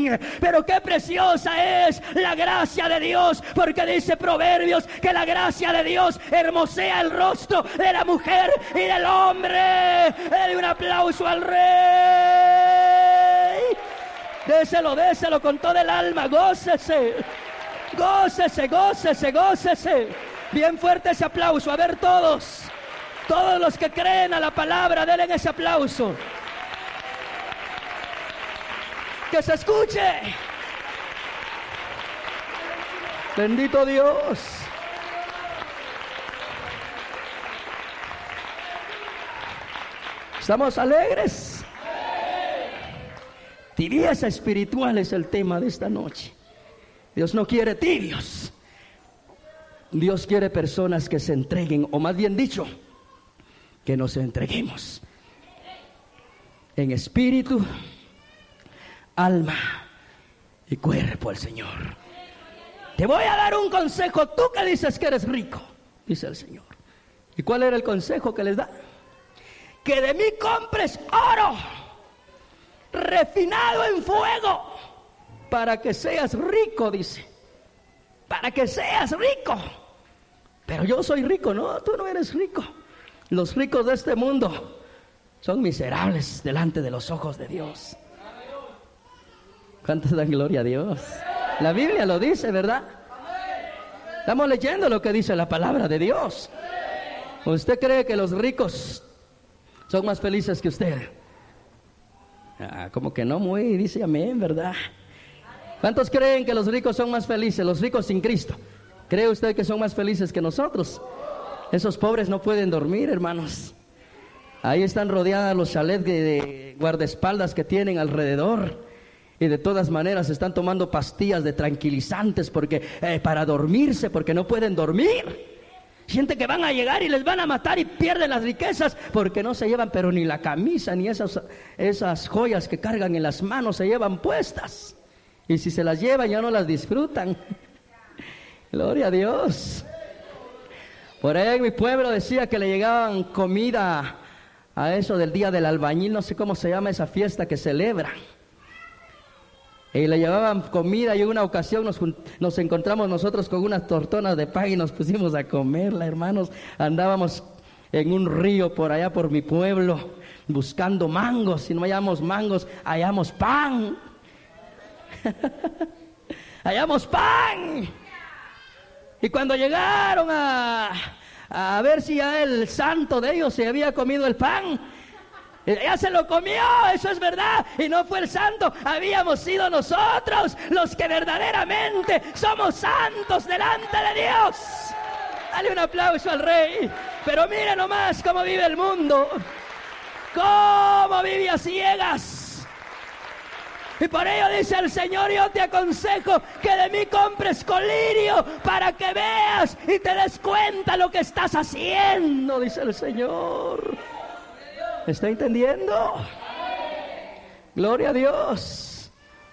ven. Pero qué preciosa es la gracia de Dios, porque dice Proverbios que la gracia de Dios hermosea el rostro de la mujer y del hombre. Dale un aplauso al Rey. Déselo, déselo con todo el alma. Gócese, gócese, gócese, gócese. Bien fuerte ese aplauso. A ver todos los que creen a la palabra, denle ese aplauso. Que se escuche. Bendito Dios. ¿Estamos alegres? Tibieza espiritual es el tema de esta noche. Dios no quiere tibios. Dios quiere personas que se entreguen, o más bien dicho, que nos entreguemos en espíritu, alma y cuerpo al Señor. Te voy a dar un consejo, tú que dices que eres rico, dice el Señor. ¿Y cuál era el consejo que les da? Que de mí compres oro refinado en fuego, para que seas rico, dice. Para que seas rico. Pero yo soy rico. No, tú no eres rico. Los ricos de este mundo son miserables delante de los ojos de Dios. ¿Cuántos dan gloria a Dios? La Biblia lo dice, ¿verdad? Estamos leyendo lo que dice la palabra de Dios. ¿Usted cree que los ricos son más felices que usted? Como que no muy, dice amén, ¿verdad? ¿Cuántos creen que los ricos son más felices? Los ricos sin Cristo. ¿Cree usted que son más felices que nosotros? Esos pobres no pueden dormir, hermanos. Ahí están rodeadas los chalets de guardaespaldas que tienen alrededor. Y de todas maneras están tomando pastillas de tranquilizantes para dormirse, porque no pueden dormir. Sienten que van a llegar y les van a matar y pierden las riquezas porque no se llevan pero ni la camisa ni esas joyas que cargan en las manos se llevan puestas. Y si se las llevan ya no las disfrutan. Gloria a Dios. Por ahí en mi pueblo decía que le llegaban comida a eso del día del albañil, no sé cómo se llama esa fiesta que celebran. Y le llevaban comida y en una ocasión nos encontramos nosotros con unas tortonas de pan y nos pusimos a comerla, hermanos. Andábamos en un río por allá por mi pueblo buscando mangos. Si no hallamos mangos, hallamos pan. Hallamos pan. Y cuando llegaron a ver si ya el santo de ellos se había comido el pan, ella se lo comió, eso es verdad, y no fue el santo, habíamos sido nosotros los que verdaderamente somos santos delante de Dios. Dale un aplauso al Rey. Pero mire nomás cómo vive el mundo, cómo vive a ciegas. Y por ello dice el Señor: yo te aconsejo que de mí compres colirio para que veas y te des cuenta lo que estás haciendo, dice el Señor. ¿Está entendiendo? Gloria a Dios.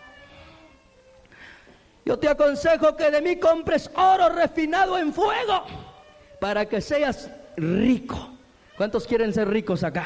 Yo te aconsejo que de mí compres oro refinado en fuego para que seas rico. ¿Cuántos quieren ser ricos acá?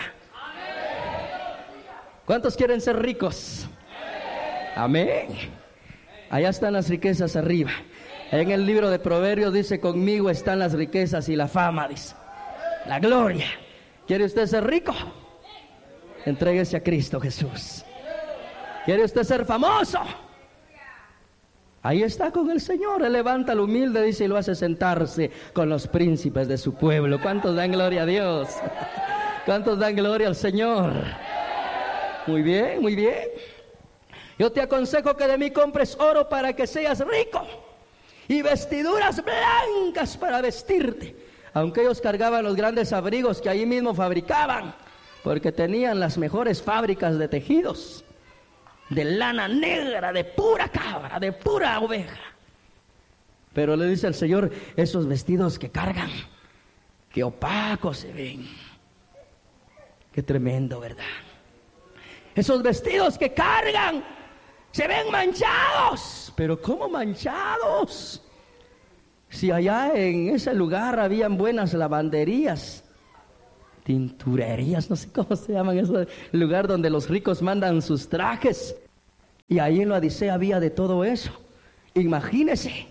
¿Cuántos quieren ser ricos? Amén. Allá están las riquezas arriba. En el libro de Proverbios dice: conmigo están las riquezas y la fama, dice, la gloria. ¿Quiere usted ser rico? Entréguese a Cristo Jesús. ¿Quiere usted ser famoso? Ahí está con el Señor. Él levanta al humilde, dice, y lo hace sentarse con los príncipes de su pueblo. ¿Cuántos dan gloria a Dios? ¿Cuántos dan gloria al Señor? Muy bien, muy bien. Yo te aconsejo que de mí compres oro para que seas rico, y vestiduras blancas para vestirte. Aunque ellos cargaban los grandes abrigos que allí mismo fabricaban, porque tenían las mejores fábricas de tejidos, de lana negra, de pura cabra, de pura oveja. Pero le dice el Señor: esos vestidos que cargan, qué opacos se ven. Qué tremendo, ¿verdad? Esos vestidos que cargan se ven manchados. Pero ¿cómo manchados? Si allá en ese lugar habían buenas lavanderías, tinturerías, no sé cómo se llaman, ese lugar donde los ricos mandan sus trajes. Y ahí en la Odisea había de todo eso. Imagínese.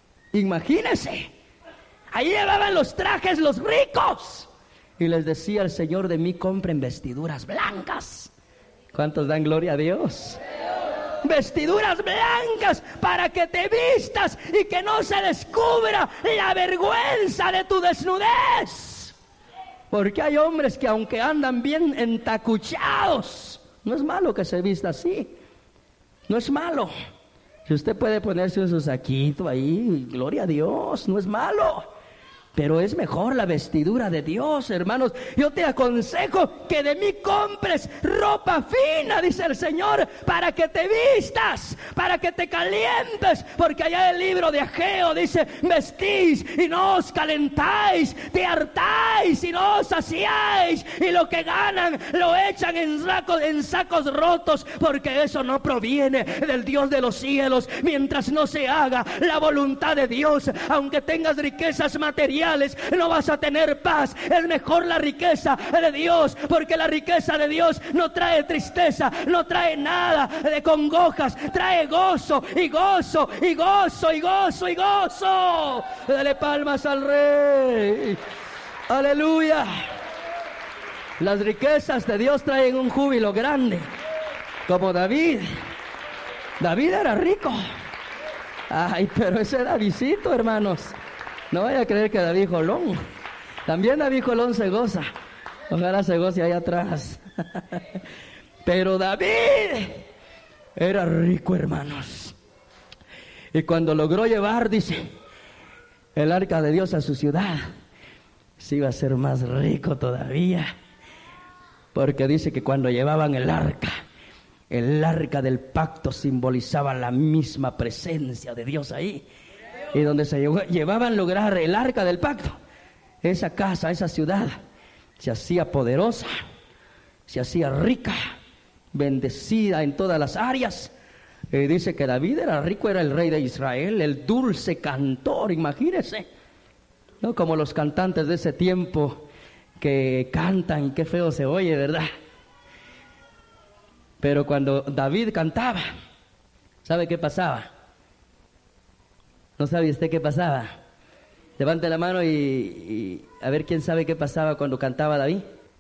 Ahí llevaban los trajes los ricos. Y les decía el Señor: de mí compren vestiduras blancas. ¿Cuántos dan gloria a Dios? Vestiduras blancas para que te vistas y que no se descubra la vergüenza de tu desnudez. Porque hay hombres que aunque andan bien entacuchados, no es malo que se vista así. No es malo. Si usted puede ponerse su saquito ahí, gloria a Dios, no es malo. Pero es mejor la vestidura de Dios, hermanos. Yo te aconsejo que de mí compres ropa fina, dice el Señor, para que te vistas, para que te calientes. Porque allá en el libro de Ageo dice: vestís y no os calentáis, te hartáis y no os saciáis, y lo que ganan lo echan en sacos rotos, porque eso no proviene del Dios de los cielos. Mientras no se haga la voluntad de Dios, aunque tengas riquezas materiales, no vas a tener paz. Es mejor la riqueza de Dios, porque la riqueza de Dios no trae tristeza, no trae nada de congojas, trae gozo y gozo y gozo y gozo y gozo. Dale palmas al Rey. Aleluya. Las riquezas de Dios traen un júbilo grande, como David. David era rico. Ay, pero ese Davidcito, hermanos, no vaya a creer que David Jolón. También David Jolón se goza. Ojalá se goce allá atrás. Pero David era rico, hermanos. Y cuando logró llevar, dice, el arca de Dios a su ciudad, se iba a ser más rico todavía. Porque dice que cuando llevaban el arca del pacto simbolizaba la misma presencia de Dios ahí. Y donde se llevaban lograr el arca del pacto, esa casa, esa ciudad, se hacía poderosa, se hacía rica, bendecida en todas las áreas. Dice que David era rico, era el rey de Israel, el dulce cantor, imagínese. No como los cantantes de ese tiempo que cantan, qué feo se oye, ¿verdad? Pero cuando David cantaba, ¿sabe qué pasaba? ¿No sabe usted qué pasaba? Levante la mano y a ver quién sabe qué pasaba cuando cantaba David.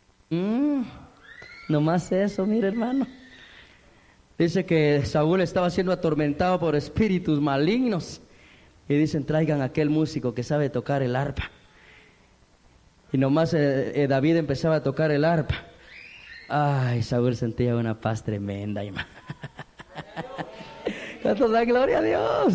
Nomás eso, mire, hermano. Dice que Saúl estaba siendo atormentado por espíritus malignos. Y dicen: traigan a aquel músico que sabe tocar el arpa. Y nomás David empezaba a tocar el arpa. Ay, Saúl sentía una paz tremenda, hermano. ¿Cuánto da gloria a Dios?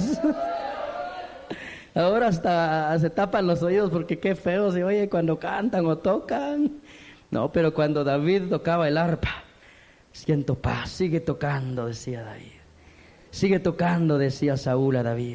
Ahora hasta se tapan los oídos porque qué feo se oye cuando cantan o tocan. No, pero cuando David tocaba el arpa, siento paz. Sigue tocando, decía David. Sigue tocando, decía Saúl a David.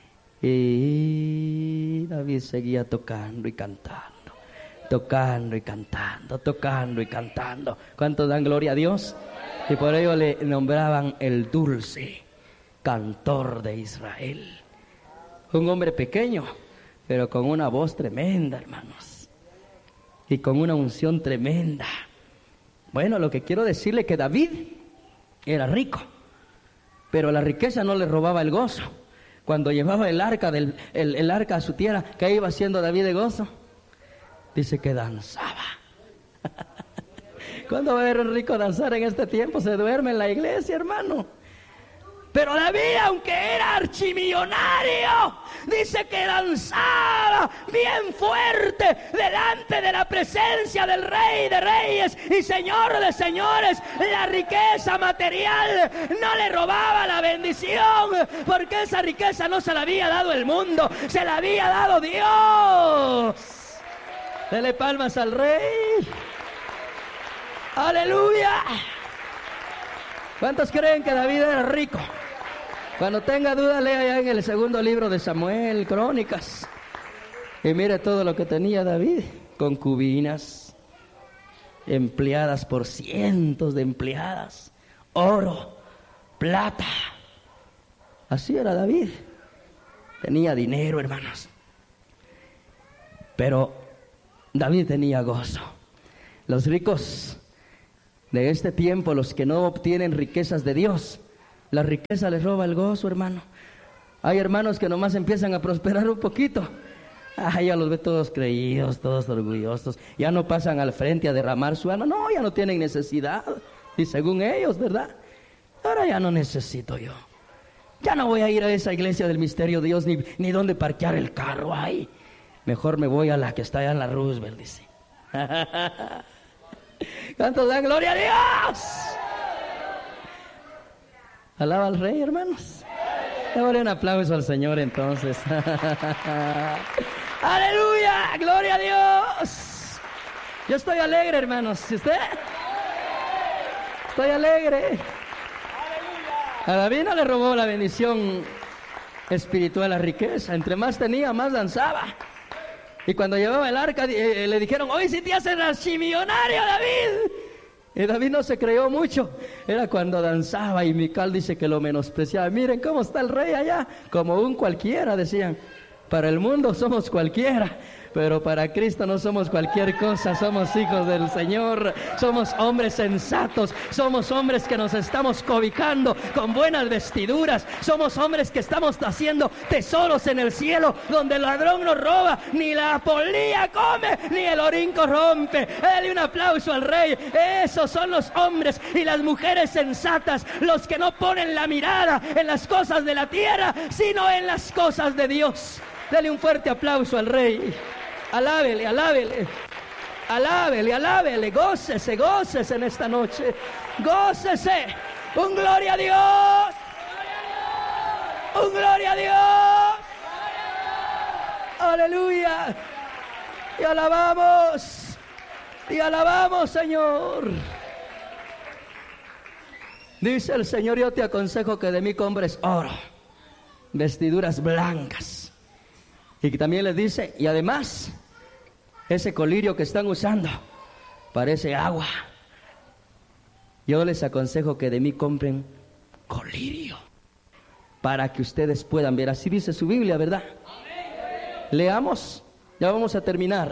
Y David seguía tocando y cantando, tocando y cantando, tocando y cantando. ¿Cuántos dan gloria a Dios? Y por ello le nombraban el dulce cantor de Israel. Un hombre pequeño, pero con una voz tremenda, hermanos, y con una unción tremenda. Bueno, lo que quiero decirle es que David era rico, pero la riqueza no le robaba el gozo. Cuando llevaba el arca el arca a su tierra, ¿qué iba haciendo David de gozo? Dice que danzaba. ¿Cuándo va a ver un rico danzar en este tiempo? Se duerme en la iglesia, hermano. Pero David, aunque era archimillonario, dice que danzaba bien fuerte delante de la presencia del Rey de Reyes y Señor de Señores. La riqueza material no le robaba la bendición, porque esa riqueza no se la había dado el mundo, se la había dado Dios. Dele palmas al Rey. ¡Aleluya! ¿Cuántos creen que David era rico? Cuando tenga duda, lea ya en el segundo libro de Samuel, Crónicas. Y mire todo lo que tenía David. Concubinas, empleadas por cientos de empleadas, oro, plata. Así era David. Tenía dinero, hermanos. Pero David tenía gozo. Los ricos de este tiempo, los que no obtienen riquezas de Dios, La riqueza les roba el gozo, hermano. Hay hermanos que nomás empiezan a prosperar un poquito. Ya los ve todos creídos, todos orgullosos. Ya no pasan al frente a derramar su alma. No, ya no tienen necesidad. Y según ellos, ¿verdad? Ahora ya no necesito yo. Ya no voy a ir a esa iglesia del misterio de Dios ni dónde parquear el carro. Ay, mejor me voy a la que está allá en la Roosevelt, dice. ¿Cuántos dan gloria a Dios? Alaba al Rey, hermanos. Démosle un aplauso al Señor entonces. ¡Aleluya! ¡Gloria a Dios! Yo estoy alegre, hermanos. ¿Y usted? Estoy alegre. A David no le robó la bendición espiritual, la riqueza. Entre más tenía, más danzaba. Y cuando llevaba el arca, le dijeron, hoy sí te haces archimillonario, David. Y David no se creyó mucho. Era cuando danzaba y Mical dice que lo menospreciaba. Miren cómo está el rey allá, como un cualquiera, decían. Para el mundo somos cualquiera, pero para Cristo no somos cualquier cosa. Somos hijos del Señor, somos hombres sensatos, somos hombres que nos estamos cobijando con buenas vestiduras, somos hombres que estamos haciendo tesoros en el cielo, donde el ladrón no roba, ni la polilla come, ni el orín corrompe. Dale un aplauso al Rey. Esos son los hombres y las mujeres sensatas, los que no ponen la mirada en las cosas de la tierra, sino en las cosas de Dios. Dale un fuerte aplauso al Rey. Alábele, alábele. Alábele, alábele. Gócese, gócese en esta noche. Gócese. Un gloria a Dios. Un gloria a Dios. Aleluya. Y alabamos. Y alabamos, Señor. Dice el Señor, yo te aconsejo que de mí compres oro, vestiduras blancas. Y que también les dice, y además, ese colirio que están usando parece agua. Yo les aconsejo que de mí compren colirio, para que ustedes puedan ver. Así dice su Biblia, ¿verdad? Leamos, ya vamos a terminar.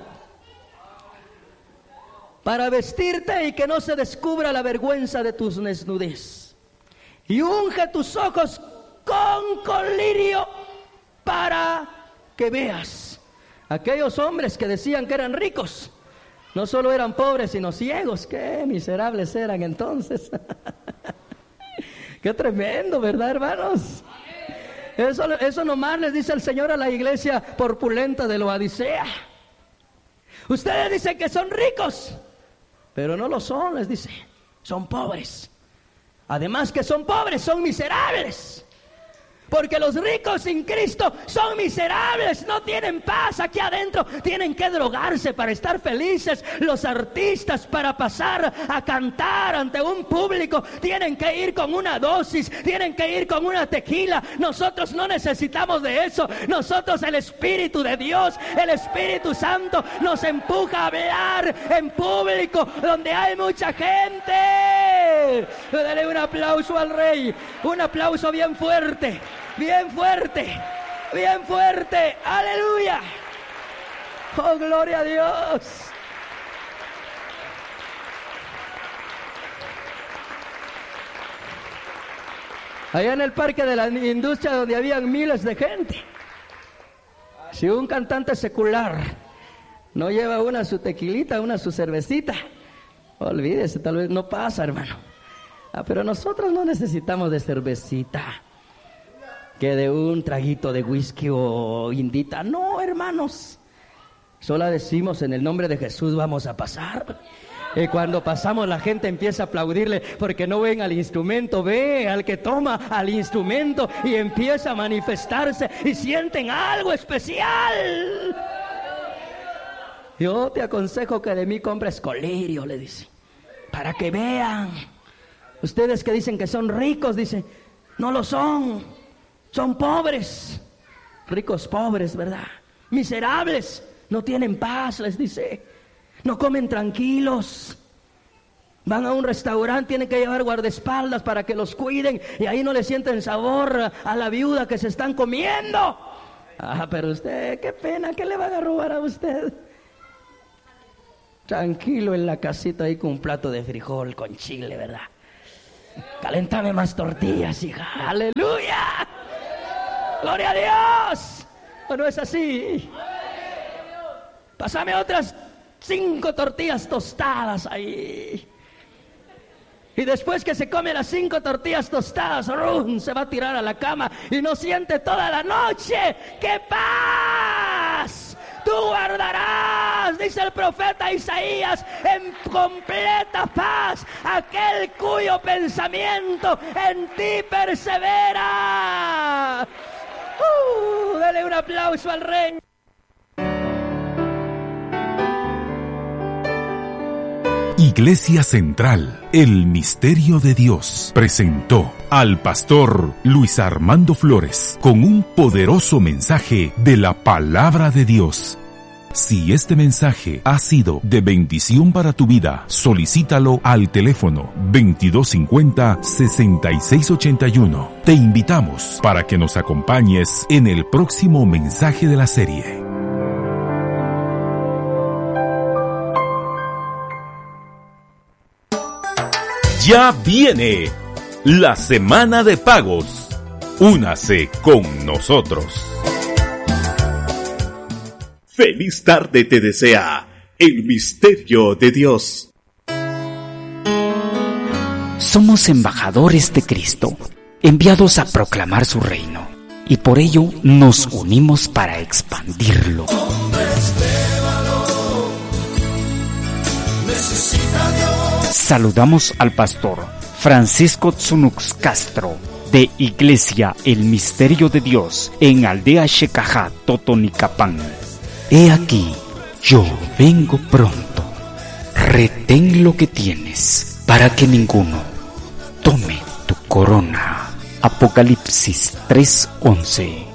Para vestirte y que no se descubra la vergüenza de tus desnudez. Y unge tus ojos con colirio para que veas. Aquellos hombres que decían que eran ricos, no solo eran pobres, sino ciegos. Qué miserables eran entonces. Qué tremendo, ¿verdad, hermanos? Eso nomás les dice el Señor a la iglesia corpulenta de Laodicea. Ustedes dicen que son ricos, pero no lo son, les dice. Son pobres. Además que son pobres, son miserables. Porque los ricos sin Cristo son miserables, no tienen paz aquí adentro, tienen que drogarse para estar felices. Los artistas, para pasar a cantar ante un público, tienen que ir con una dosis, tienen que ir con una tequila. Nosotros no necesitamos de eso. Nosotros, el Espíritu de Dios, el Espíritu Santo nos empuja a hablar en público donde hay mucha gente. Dale un aplauso al Rey, un aplauso bien fuerte. Bien fuerte, bien fuerte, aleluya. Oh, gloria a Dios. Allá en el parque de la industria, donde habían miles de gente, si un cantante secular no lleva una su tequilita, una su cervecita, olvídese, tal vez no pasa, hermano. Pero nosotros no necesitamos de cervecita, que de un traguito de whisky o indita. No, hermanos, solo decimos en el nombre de Jesús vamos a pasar. Y cuando pasamos la gente empieza a aplaudirle, porque no ven al instrumento, ve al que toma al instrumento y empieza a manifestarse y sienten algo especial. Yo te aconsejo que de mí compres colirio, le dice, para que vean. Ustedes que dicen que son ricos, dicen, no lo son. Son pobres, ricos pobres, ¿verdad? Miserables, no tienen paz, les dice. No comen tranquilos. Van a un restaurante, tienen que llevar guardaespaldas para que los cuiden. Y ahí no le sienten sabor a la viuda que se están comiendo. Pero usted, qué pena, ¿qué le van a robar a usted? Tranquilo en la casita ahí con un plato de frijol con chile, ¿verdad? Caléntame más tortillas, hija. Aleluya. Gloria a Dios. ¿O no es así? Pásame otras 5 tortillas tostadas ahí. Y después que se come las 5 tortillas tostadas, se va a tirar a la cama y no siente toda la noche. ¡Qué paz! Tú guardarás, dice el profeta Isaías, en completa paz aquel cuyo pensamiento en ti persevera. Dale un aplauso al Rey. Iglesia Central, el Misterio de Dios, presentó al pastor Luis Armando Flores con un poderoso mensaje de la Palabra de Dios. Si este mensaje ha sido de bendición para tu vida, solicítalo al teléfono 2250-6681. Te invitamos para que nos acompañes en el próximo mensaje de la serie. Ya viene la semana de pagos. Únase con nosotros. Feliz tarde te desea el Misterio de Dios. Somos embajadores de Cristo, enviados a proclamar su reino, y por ello nos unimos para expandirlo. Saludamos al pastor Francisco Tsunux Castro, de Iglesia El Misterio de Dios, en Aldea Xecajá, Totonicapán. He aquí, yo vengo pronto. Retén lo que tienes, para que ninguno tome tu corona. Apocalipsis 3:11.